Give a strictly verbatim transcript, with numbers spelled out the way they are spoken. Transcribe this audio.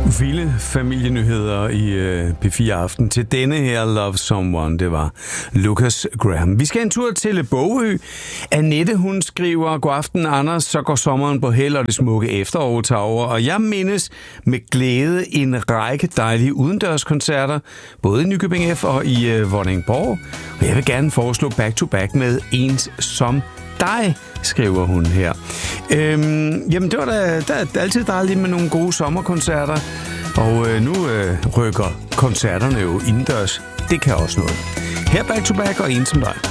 Vilde familienyheder i uh, P fire Aften. Til denne her Love Someone, det var Lucas Graham. Vi skal en tur til Bogø. Annette, hun skriver: God aften, Anders, så går sommeren på held, og det smukke efterår tager over. Og jeg mindes med glæde en række dejlige udendørskoncerter, både i Nykøbing F og i uh, Vordingborg. Og jeg vil gerne foreslå back-to-back med Ens som dig, skriver hun her. Øhm, jamen, det var da, da, da altid dejligt med nogle gode sommerkoncerter, og øh, nu øh, rykker koncerterne jo indendørs. Det kan også noget. Her back to back og En som dig.